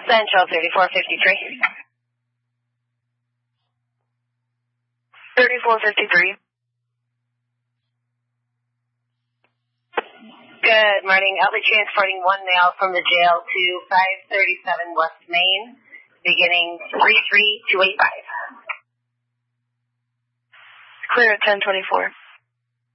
Central 3453. 3453. Good morning. I'll be transporting one male from the jail to 537 West Main, beginning 33285. Clear at 1024.